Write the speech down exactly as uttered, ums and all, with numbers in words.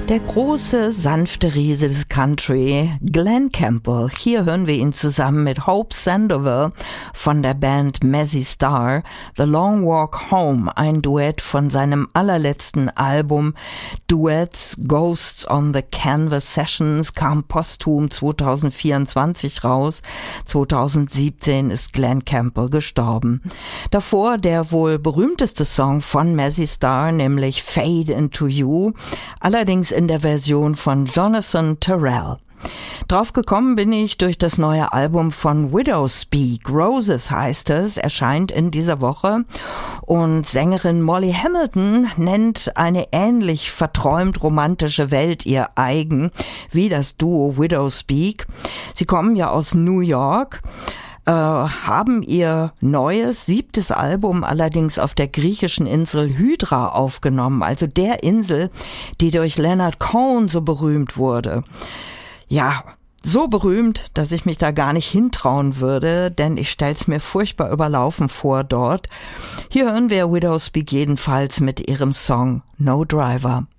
Der große, sanfte Riese des Country, Glen Campbell. Hier hören wir ihn zusammen mit Hope Sandoval von der Band Mazzy Star. The Long Walk Home, ein Duett von seinem allerletzten Album Duets Ghosts on the Canvas Sessions, kam posthum zwanzig vierundzwanzig raus. zwanzig siebzehn ist Glen Campbell gestorben. Davor der wohl berühmteste Song von Mazzy Star, nämlich Fade Into You, allerdings in der Version von Jonathan Terrell. Drauf gekommen bin ich durch das neue Album von Widowspeak. Roses heißt es, erscheint in dieser Woche. Und Sängerin Molly Hamilton nennt eine ähnlich verträumt romantische Welt ihr eigen, wie das Duo Widowspeak. Sie kommen ja aus New York, Äh, haben ihr neues, siebtes Album allerdings auf der griechischen Insel Hydra aufgenommen, also der Insel, die durch Leonard Cohen so berühmt wurde. Ja, so berühmt, dass ich mich da gar nicht hintrauen würde, denn ich stell's mir furchtbar überlaufen vor dort. Hier hören wir Widowspeak jedenfalls mit ihrem Song No Driver.